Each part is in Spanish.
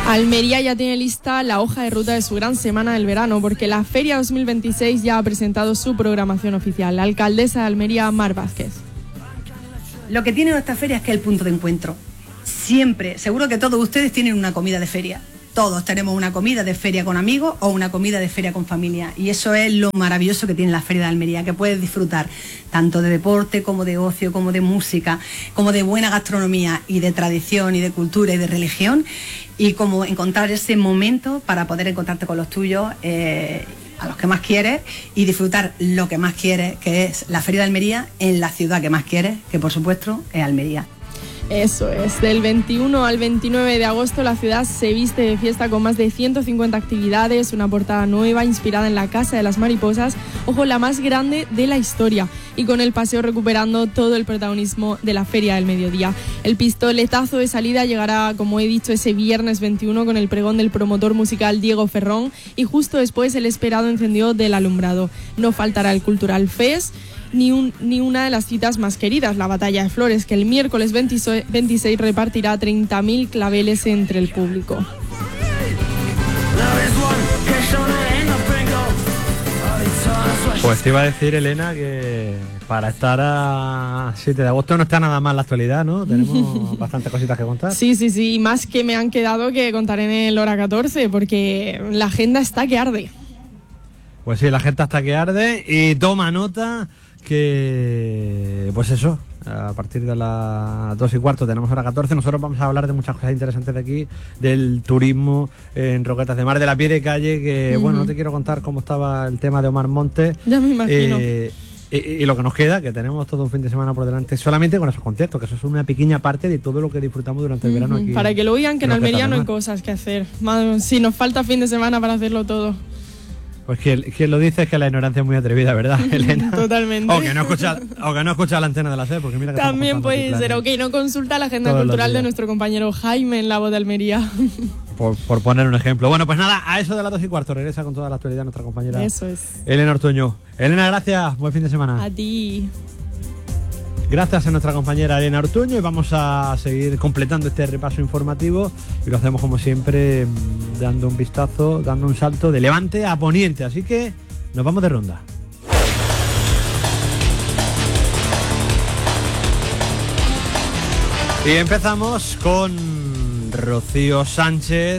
Almería ya tiene lista la hoja de ruta de su gran semana del verano, porque la Feria 2026 ya ha presentado su programación oficial. La alcaldesa de Almería, Mar Vázquez. Lo que tiene nuestra feria es que es el punto de encuentro. Siempre, seguro que todos ustedes tienen una comida de feria. Todos tenemos una comida de feria con amigos o una comida de feria con familia. Y eso es lo maravilloso que tiene la Feria de Almería, que puedes disfrutar tanto de deporte como de ocio, como de música, como de buena gastronomía y de tradición y de cultura y de religión. Y como encontrar ese momento para poder encontrarte con los tuyos, a los que más quieres, y disfrutar lo que más quieres, que es la Feria de Almería en la ciudad que más quieres, que por supuesto es Almería. Eso es, del 21 al 29 de agosto la ciudad se viste de fiesta con más de 150 actividades, una portada nueva inspirada en la Casa de las Mariposas, ojo, la más grande de la historia, y con el paseo recuperando todo el protagonismo de la Feria del Mediodía. El pistoletazo de salida llegará, como he dicho, ese viernes 21 con el pregón del promotor musical Diego Ferrón y justo después el esperado encendido del alumbrado. No faltará el Cultural Fest, ni una de las citas más queridas, la Batalla de Flores, que el miércoles 26 repartirá 30.000 claveles entre el público. Pues te iba a decir, Elena, que para estar a 7 de agosto no está nada mal la actualidad, ¿no? Tenemos bastantes cositas que contar. Sí, y más que me han quedado que contaré en el hora 14, porque la agenda está que arde. Pues sí, la agenda está que arde y toma nota que, pues eso, a partir de las 2:15 tenemos hora 14. Nosotros vamos a hablar de muchas cosas interesantes de aquí, del turismo en Roquetas de Mar, de la pie de calle, que bueno, no te quiero contar cómo estaba el tema de Omar Montes. Ya me imagino. Y lo que nos queda, que tenemos todo un fin de semana por delante solamente con esos conciertos, que eso es una pequeña parte de todo lo que disfrutamos durante el verano aquí. Para que lo oigan, que en Almería no hay cosas que hacer. Si nos falta fin de semana para hacerlo todo. Pues quien lo dice es que la ignorancia es muy atrevida, ¿verdad, Elena? Totalmente. O que no escucha la antena de la SER, porque mira que también puede ser, que no consulta la agenda cultural de nuestro compañero Jaime en La Voz de Almería. Por poner un ejemplo. Bueno, pues nada, a eso de las 2:15 regresa con toda la actualidad nuestra compañera eso es. Elena Ortuño. Elena, gracias, buen fin de semana. A ti. Gracias a nuestra compañera Elena Ortuño, y vamos a seguir completando este repaso informativo, y lo hacemos como siempre dando un vistazo, dando un salto de Levante a Poniente, así que nos vamos de ronda. Y empezamos con Rocío Sánchez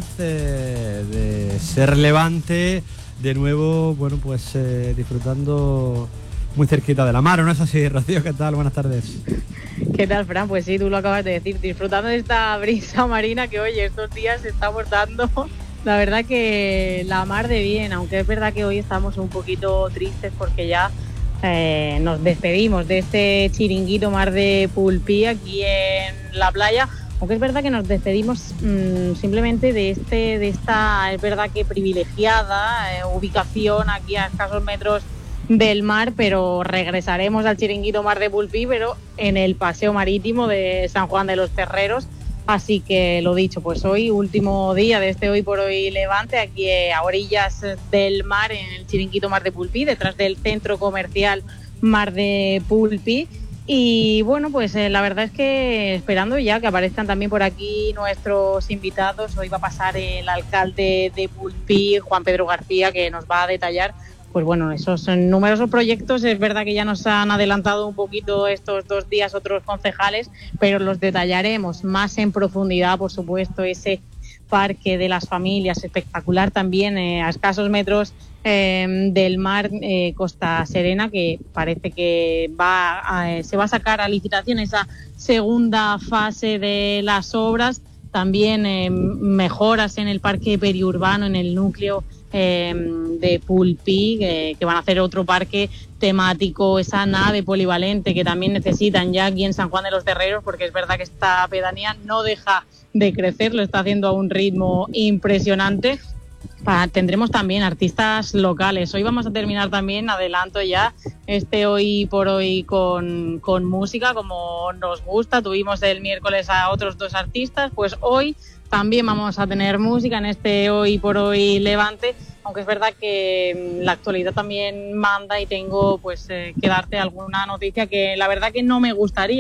de Ser Levante, de nuevo, bueno, pues disfrutando muy cerquita de la mar, ¿no es así, Rocío? ¿Qué tal? Buenas tardes. ¿Qué tal, Fran? Pues sí, tú lo acabas de decir, disfrutando de esta brisa marina que, oye, estos días se está dando, la verdad que la mar de bien, aunque es verdad que hoy estamos un poquito tristes porque ya nos despedimos de este chiringuito Mar de Pulpí aquí en la playa, aunque es verdad que nos despedimos simplemente de esta, es verdad que privilegiada ubicación aquí a escasos metros del mar, pero regresaremos al chiringuito Mar de Pulpí, pero en el paseo marítimo de San Juan de los Terreros. Así que lo dicho, pues hoy, último día de este Hoy por Hoy Levante, aquí a orillas del mar, en el chiringuito Mar de Pulpí, detrás del centro comercial Mar de Pulpí. Y bueno, pues la verdad es que esperando ya que aparezcan también por aquí nuestros invitados. Hoy va a pasar el alcalde de Pulpí, Juan Pedro García, que nos va a detallar pues bueno, esos numerosos proyectos. Es verdad que ya nos han adelantado un poquito estos 2 días otros concejales, pero los detallaremos más en profundidad, por supuesto, ese parque de las familias espectacular también a escasos metros del mar, Costa Serena, que parece que se va a sacar a licitación esa segunda fase de las obras. También mejoras en el parque periurbano, en el núcleo de Pulpí, que van a hacer otro parque temático, esa nave polivalente que también necesitan ya aquí en San Juan de los Terreros, porque es verdad que esta pedanía no deja de crecer, lo está haciendo a un ritmo impresionante. Tendremos también artistas locales. Hoy vamos a terminar también, adelanto ya, Hoy por Hoy con música, como nos gusta. Tuvimos el miércoles a otros 2 artistas, pues hoy también vamos a tener música en Hoy por Hoy Levante, aunque es verdad que la actualidad también manda y tengo pues que darte alguna noticia que la verdad que no me gustaría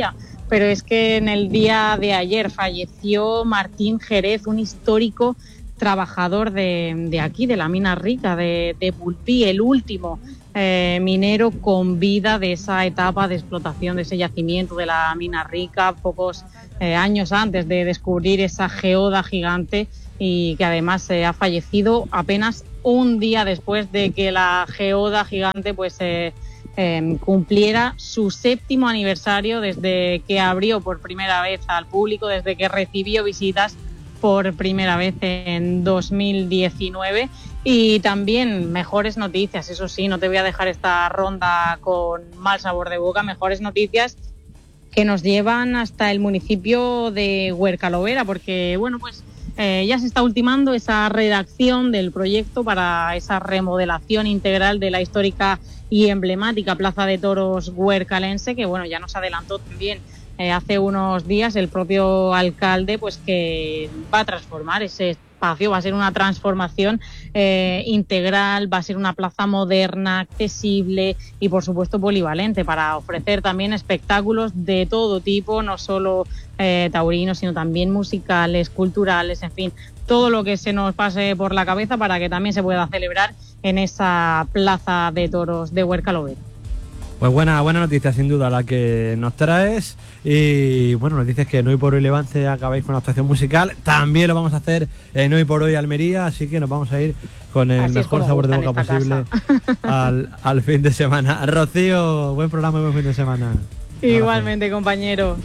pero es que en el día de ayer falleció Martín Jerez, un histórico trabajador de aquí, de la mina rica de Pulpí, el último minero con vida de esa etapa de explotación de ese yacimiento de la mina rica, pocos años antes de descubrir esa geoda gigante, y que además ha fallecido apenas un día después de que la geoda gigante pues cumpliera su 7º aniversario desde que abrió por primera vez al público, desde que recibió visitas por primera vez en 2019. Y también mejores noticias, eso sí, no te voy a dejar esta ronda con mal sabor de boca, mejores noticias que nos llevan hasta el municipio de Huercalovera, porque bueno, pues ya se está ultimando esa redacción del proyecto para esa remodelación integral de la histórica y emblemática Plaza de Toros huercalense, que bueno, ya nos adelantó también hace unos días el propio alcalde, pues que va a transformar ese espacio, va a ser una transformación integral, va a ser una plaza moderna, accesible y por supuesto polivalente, para ofrecer también espectáculos de todo tipo, no solo taurinos, sino también musicales, culturales, en fin, todo lo que se nos pase por la cabeza para que también se pueda celebrar en esa Plaza de Toros de Huercalovera. Pues buena noticia sin duda la que nos traes, y bueno, nos dices que en Hoy por Hoy Levante acabáis con la actuación musical, también lo vamos a hacer en Hoy por Hoy Almería, así que nos vamos a ir con el mejor sabor de boca posible al fin de semana. Rocío, buen programa y buen fin de semana. Igualmente, compañero.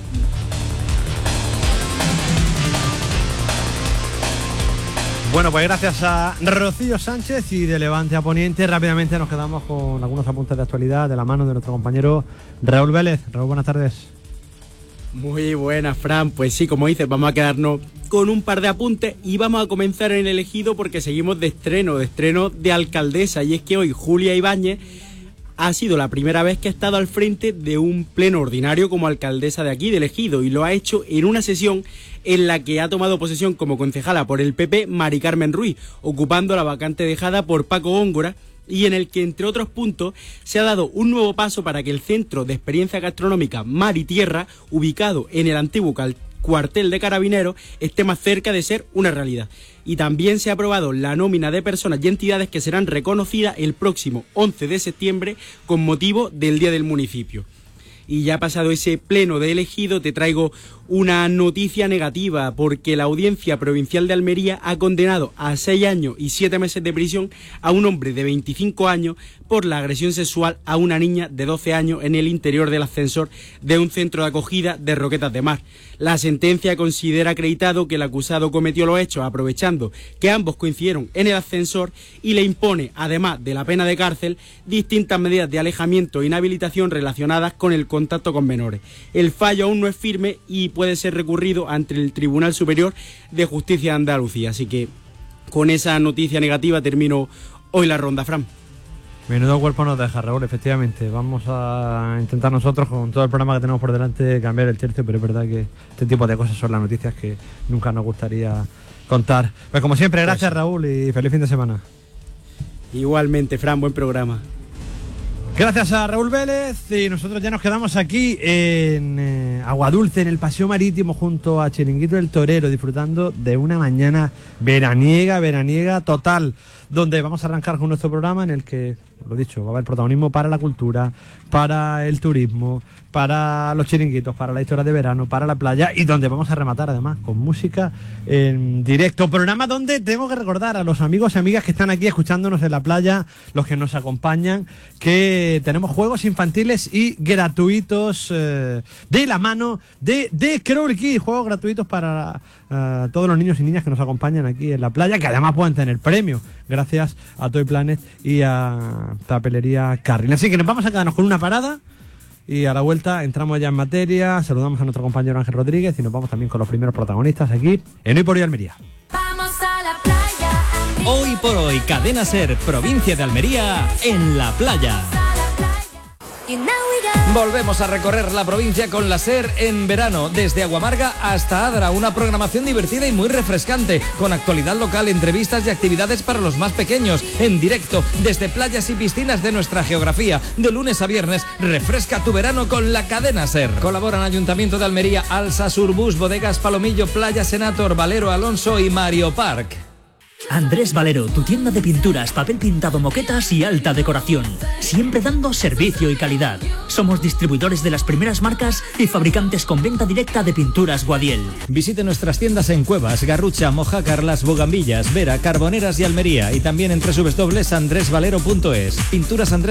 Bueno, pues gracias a Rocío Sánchez, y de Levante a Poniente rápidamente nos quedamos con algunos apuntes de actualidad de la mano de nuestro compañero Raúl Vélez. Raúl, buenas tardes. Muy buenas, Fran. Pues sí, como dices, vamos a quedarnos con un par de apuntes y vamos a comenzar en el Ejido porque seguimos de estreno de alcaldesa, y es que hoy Julia Ibáñez ha sido la primera vez que ha estado al frente de un pleno ordinario como alcaldesa de aquí, del Ejido, y lo ha hecho en una sesión en la que ha tomado posesión como concejala por el PP Mari Carmen Ruiz, ocupando la vacante dejada por Paco Góngora, y en el que, entre otros puntos, se ha dado un nuevo paso para que el Centro de Experiencia Gastronómica Mar y Tierra, ubicado en el antiguo cuartel de Carabineros, esté más cerca de ser una realidad. Y también se ha aprobado la nómina de personas y entidades que serán reconocidas el próximo 11 de septiembre con motivo del Día del Municipio. Y ya pasado ese pleno de Ejido, te traigo una noticia negativa, porque la Audiencia Provincial de Almería ha condenado a 6 años y 7 meses de prisión a un hombre de 25 años por la agresión sexual a una niña de 12 años en el interior del ascensor de un centro de acogida de Roquetas de Mar. La sentencia considera acreditado que el acusado cometió los hechos aprovechando que ambos coincidieron en el ascensor, y le impone, además de la pena de cárcel, distintas medidas de alejamiento e inhabilitación relacionadas con el contacto con menores. El fallo aún no es firme y puede ser recurrido ante el Tribunal Superior de Justicia de Andalucía. Así que con esa noticia negativa termino hoy la ronda, Fran. Menudo cuerpo nos deja, Raúl, efectivamente. Vamos a intentar nosotros, con todo el programa que tenemos por delante, cambiar el tercio, pero es verdad que este tipo de cosas son las noticias que nunca nos gustaría contar. Pues como siempre, gracias, Raúl, y feliz fin de semana. Igualmente, Fran, buen programa. Gracias a Raúl Vélez, y nosotros ya nos quedamos aquí en Aguadulce, en el Paseo Marítimo, junto a Chiringuito del Torero, disfrutando de una mañana veraniega total, donde vamos a arrancar con nuestro programa en el que, lo dicho, va a haber protagonismo para la cultura, para el turismo, para los chiringuitos, para la historia de verano, para la playa, y donde vamos a rematar además con música en directo. Programa donde tengo que recordar a los amigos y amigas que están aquí escuchándonos en la playa, los que nos acompañan, que tenemos juegos infantiles y gratuitos de la mano de Crawl Kids, juegos gratuitos para todos los niños y niñas que nos acompañan aquí en la playa, que además pueden tener premio gracias a Toy Planet y a Papelería Carril. Así que nos vamos a quedarnos con una parada, y a la vuelta entramos ya en materia, saludamos a nuestro compañero Ángel Rodríguez y nos vamos también con los primeros protagonistas aquí en Hoy por Hoy Almería. Vamos a la playa. Hoy por Hoy, Cadena SER, provincia de Almería, en la playa. You know we got Volvemos a recorrer la provincia con la SER en verano, desde Aguamarga hasta Adra, una programación divertida y muy refrescante, con actualidad local, entrevistas y actividades para los más pequeños, en directo, desde playas y piscinas de nuestra geografía. De lunes a viernes, refresca tu verano con la cadena SER. Colaboran Ayuntamiento de Almería, Alsa, Surbus, Bodegas Palomillo, Playa Senator, Valero Alonso y Mario Park. Andrés Valero, tu tienda de pinturas, papel pintado, moquetas y alta decoración. Siempre dando servicio y calidad. Somos distribuidores de las primeras marcas y fabricantes con venta directa de pinturas Guadiel. Visite nuestras tiendas en Cuevas, Garrucha, Mojácar, Las Bogambillas, Vera, Carboneras y Almería. Y también en www.andresvalero.es. Pinturas Andrés